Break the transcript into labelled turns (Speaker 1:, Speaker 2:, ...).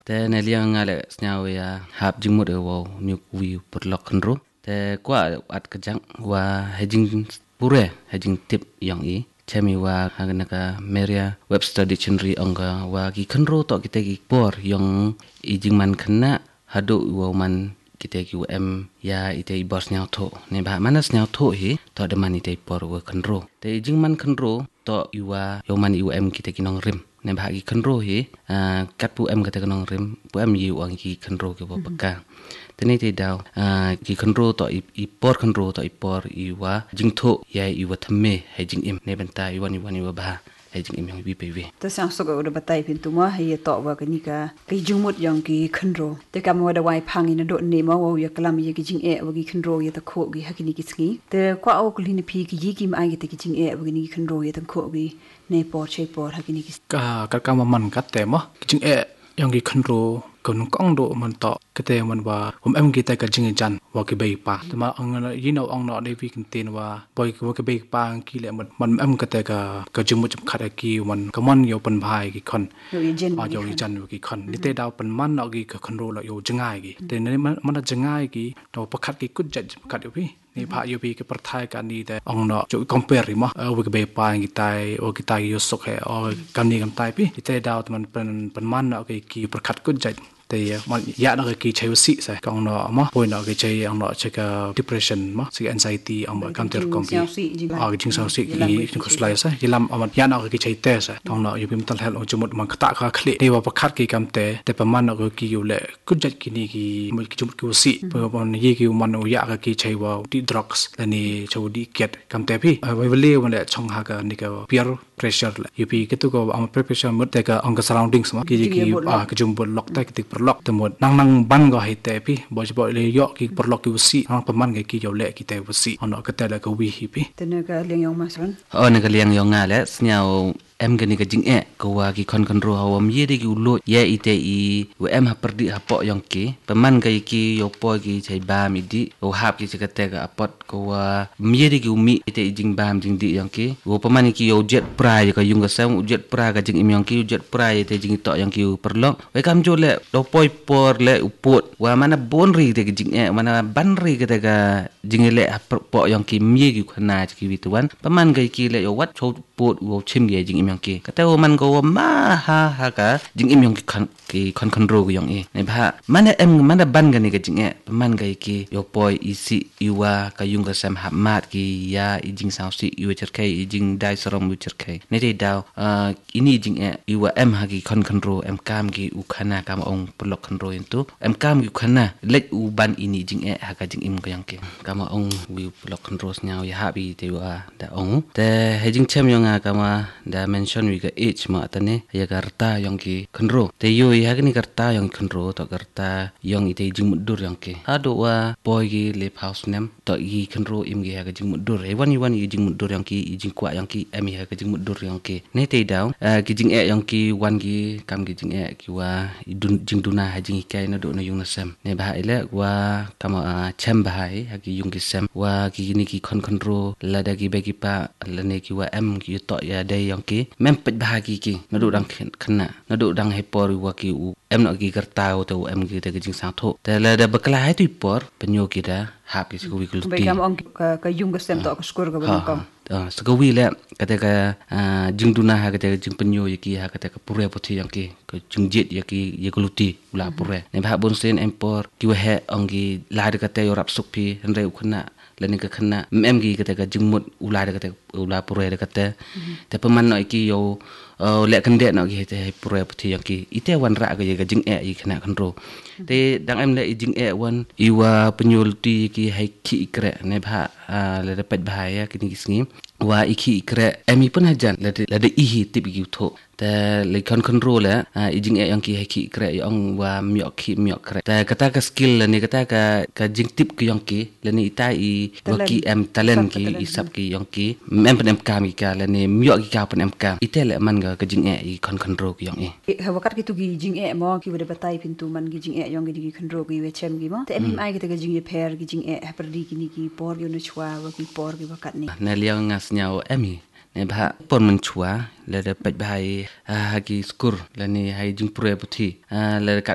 Speaker 1: แต่ในเรื่องอะไรสนาวya hab jing mod wa new we perlok kenro te kwa at kejang wa hejing pure hejing tip yang i chami wa haganaka meria webster dictionary angga wa ki kenro to kita ki por yang ijing man kena hadu wa man kita ki em ya ite bos nyau tho ne ba manas nyau tho hi to de man ite por wa kenro te ijing man kenro to iwa yo man em kita ki nong rim ne ba ki kenro hi kat pu em kata nong rim pu em yu ang ki kenro ki ba paka tani te daw ki kenro to I por kenro to I por iwa jing tho ya iwa thamme hai jing im ne banta iwa ni wa ba hai jing im yang bi pe we
Speaker 2: ta sang so go da batai pin tu ma hai to wa ka ni ka kai jumut yang ki kenro te kam wa da wai phang in do ne ma wo ya kalam ye ki jing e wa ki kenro ye ta kho gi hakini ki sngi te kwa o ku ni phi ki yi ki ma ye te ki jing e wa ki ni kenro ye ta kho gi ne por che por hakini ki
Speaker 3: ka man kat te mo jing e yang ki kenro kon kong do man to kete man wa em ki ta ka jing jan wa ki bei pa tama ang yino ang no de vi kin tin wa boy wa ki bei pa ki le man em ka ta ka jing mu cham khat ki man ka man yo pan bhai ki khon yo jan ki khon ni te daw pan man no ki ka khon ro lo yo jangai ki te ne man jangai ki to pa khat ki kut jat khat yo pi ni pha yo pi ki par thai ka ni te ang no jo compare ma wa ki bei pa ki tai yo sok he o kam ni kam tai pi te daw man pan man no ki par khat kut jat te man ya na ki chai si sa kong no ma point na ki chai ang no che ka depression ma se anxiety ang ma kam ter kom pi jing sao si ki ko slai sa yilam amat ya na ki chai te sa tong no yu pim tal hel o jumut man khata kha khli ne wa pakhat ki kam te pa man no ki yu le ku jat ki ni ki mo ki jumut ki si pa man yi ki man o ya ka ki chai wa di drugs la ni chau di get kam te pi wa le wa le chong ha ka ni ka peer pressure la yu pi ki tu ko am pressure mut te ka ang ka surroundings ma ki ki jumbut lok ta ki perlok temut nang ban go hai te pi bo le yo ki perlok ki usi nang paman ga ki yo le ki te usi ono ka te la ka wi hi pi
Speaker 2: tene ka liang yong masron
Speaker 1: ne ka liang yong nga le snyao em gani ka jing e ko wa ki kon ro hawam ye de ki ulo ye ite I wa em ha perdi ha po yong ki paman ga ki yo po ki chai ba mi di o hap ki se ka te ga apot ko wa ye de ki umi ite jing bam jing di yong ki wo paman ki yo jet pra ka yung ga sam jet pra ga jing im yong ki jet pra ite jing to yang ki perlok we kam jo le do poi por le uput wa mana bon ri te ki jing e mana ban ri ka te ga jing le ha po yong ki mi ki khana ki wi tuan paman ga ki le yo wat chou pot wo chim ge jing im yong ki kata wo man go ma ha ka jing im yong ki kon ro go yong e ne ba mana em mana ban ga ni ga jing e paman ga ki yo poi isi iwa ka yung ga sam ha mat ki ya I jing sao si iwa cher kai I jing dai sorom wi cher kai ne dei daw ini jing e iwa em ha ki kon ro em kam ki u khana kam ong pelok kon ro itu em kam ki khana lek u ban ini jing e ha ka jing im ga yang ki kam ong wi pelok kon ro nyao ya ha bi te wa da ong te he jing chem yong kama da mention wi ga age ma tane ya garta yong ki khnro te yo ya ni garta yong khnro to garta yong ite jing mudur yong ki ado wa boy gi le house nem to gi khnro im gi ha ga jing mudur he wan jing mudur yong ki jing kwa yong ki em ha ga jing mudur yong ki ne te daw ki jing e yong ki wan gi kam gi jing e ki wa jing duna ha jing kai na do na yung na sem ne ba ile wa kama chem ba hai ha ki yung ki sem wa ki ni ki khnro la da gi be ki pa la ne ki wa em ki to ya dai yang ki mem pet bahagi ki nadu dang khna nadu dang he por wa ki u em no ki garta o to em ki te jing sang tho te la da bakla hai tu por penyo ki da hap ki ku wi ku
Speaker 2: ti bekam ong ka yung ga sem to ka skur ga ba kom
Speaker 1: sagawi le kata ka jing duna ha kata jing penyo ya ki ha kata ka pure pothi yang ki ka jing jet ya ki ye kuluti ula pure ne ba bon sen empor ki wa he ong ki la de kata yo rap suk pi re u khna lani ka khana em gi kata ka jingmut ula de kata ula pure de kata te paman no ki yo le kan de no gi te pure pthi yang ki ite wan ra ga ye ga jing e I khana kan ro te dang em le jing e wan iwa penyul ti ki hai ki ikre ne ba le de pet bahaya ki ni sngi wa iki ikre emi pun hajan le de ihi tip gi tho te le kon ro le jing e yang ki hai ki ikre yang wa myok ki myok kre te kata ka skill ni kata ka jing tip ki yang ki le ni ita I wa ki em talent ki isap ki yang ki mem pen em kam ki ka le ni myok ki ka pen em kam ite le man ga jing e I kon ro ki yang e
Speaker 2: ha wakat ki tu gi jing e mo ki wa de batai pintu man gi jing e yang gi kon ro gi we chem gi mo te em ai ki te ga jing e per gi jing e ha perdi ki ni ki por gi no chwa wa ki por gi wakat ni
Speaker 1: na liang ngas nyao emi ne ba pon man chwa le de pet bai ha ki skur le ni hai jing pure puthi le